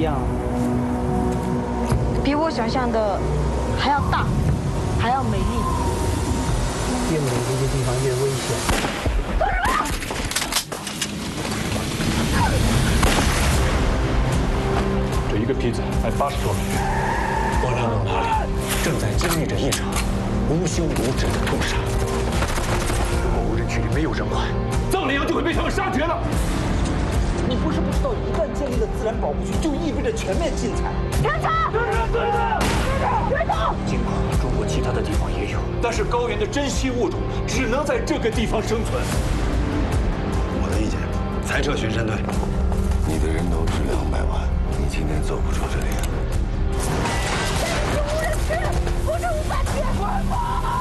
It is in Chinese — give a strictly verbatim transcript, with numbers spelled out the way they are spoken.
样， 比我想象的还要大，还要美丽。 越美丽的地方越危险。 这一个披萨卖八十多美元。 波兰诺哪里正在经历着一场无休无止的屠杀。 如果无人区里没有人块，藏羚羊就会被他们杀绝了。 你不是不知道，一旦建立了自然保护区，就意味着全面禁采。 停车！ 对的，对的， 别动！ 尽管中国其他的地方也有，但是高原的珍稀物种只能在这个地方生存。 我的意见，裁撤巡山队。 你的人头值两百万，你今天走不出这里。 这是无人区，不是无法区。官方。